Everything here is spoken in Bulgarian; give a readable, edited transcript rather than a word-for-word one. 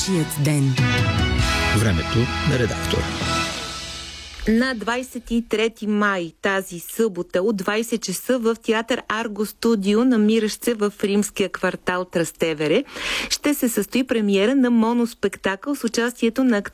Вашият ден. Времето на редактора. На 23 май тази събота от 20 часа в театър Арго Студио, намиращ се в римския квартал Трастевере, ще се състои премиера на моноспектакъл с участието на